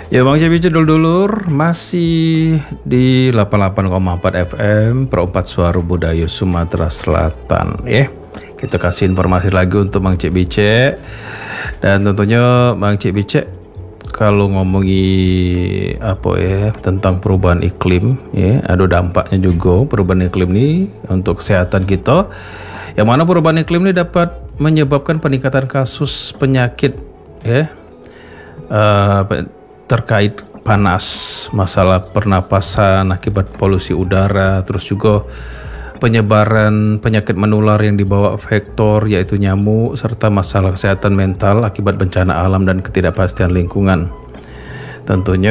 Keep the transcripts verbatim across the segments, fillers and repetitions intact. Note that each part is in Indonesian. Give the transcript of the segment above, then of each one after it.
Ya Bang Cepi dulur-dulur masih di delapan puluh delapan koma empat F M Perempat Suara Budaya Sumatera Selatan ya. Kita kasih informasi lagi untuk Bang Cik Bice. Dan tentunya Bang Cik Bice kalau ngomongi apa ya tentang perubahan iklim ya, ada dampaknya juga perubahan iklim ini untuk kesehatan kita. Yang mana perubahan iklim ini dapat menyebabkan peningkatan kasus penyakit ya. Uh, terkait panas, masalah pernapasan akibat polusi udara, terus juga penyebaran penyakit menular yang dibawa vektor yaitu nyamuk, serta masalah kesehatan mental akibat bencana alam dan ketidakpastian lingkungan. Tentunya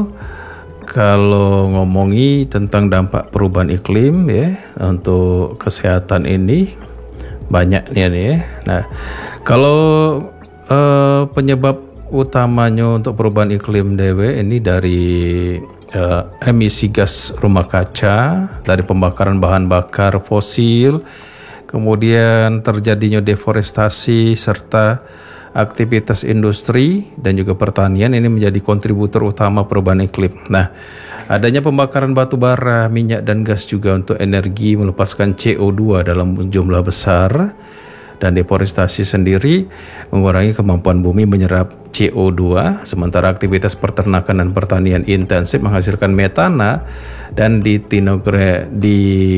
kalau ngomongi tentang dampak perubahan iklim ya untuk kesehatan ini banyak nih ya. Nah, kalau uh, penyebab utamanya untuk perubahan iklim dewe ini dari uh, emisi gas rumah kaca, dari pembakaran bahan bakar fosil, kemudian terjadinya deforestasi serta aktivitas industri dan juga pertanian ini menjadi kontributor utama perubahan iklim. Nah, adanya pembakaran batu bara, minyak dan gas juga untuk energi melepaskan C O dua dalam jumlah besar. Dan deforestasi sendiri mengurangi kemampuan bumi menyerap C O dua, sementara aktivitas peternakan dan pertanian intensif menghasilkan metana dan di, di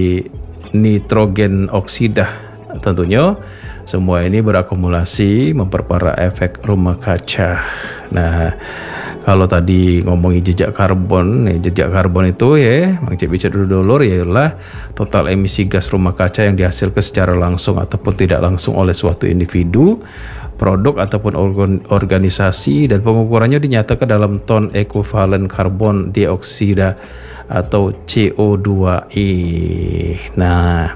nitrogen oksida. Tentunya semua ini berakumulasi memperparah efek rumah kaca. Nah, kalau tadi ngomongin jejak karbon, nih, jejak karbon itu ya, Bang Cik Bicara dulu ialah total emisi gas rumah kaca yang dihasilkan secara langsung ataupun tidak langsung oleh suatu individu, produk ataupun organ, organisasi, dan pengukurannya dinyatakan dalam ton ekuivalen karbon dioksida atau C O dua E. Nah,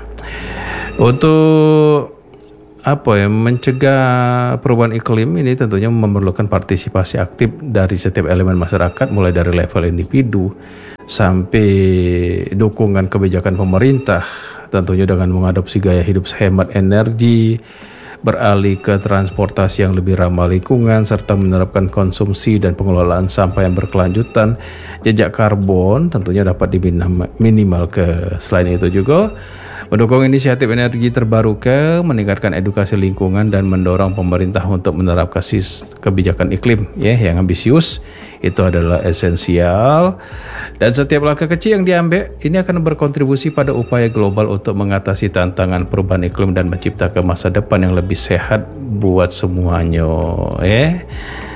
untuk apa ya mencegah perubahan iklim ini tentunya memerlukan partisipasi aktif dari setiap elemen masyarakat, mulai dari level individu sampai dukungan kebijakan pemerintah, tentunya dengan mengadopsi gaya hidup hemat energi, beralih ke transportasi yang lebih ramah lingkungan, serta menerapkan konsumsi dan pengelolaan sampah yang berkelanjutan. Jejak karbon tentunya dapat diminimal ke. Selain itu juga mendukung inisiatif energi terbarukan, meningkatkan edukasi lingkungan, dan mendorong pemerintah untuk menerapkan kebijakan iklim ya yang ambisius. Itu adalah esensial, dan setiap langkah kecil yang diambil ini akan berkontribusi pada upaya global untuk mengatasi tantangan perubahan iklim dan menciptakan masa depan yang lebih sehat buat semuanya ya.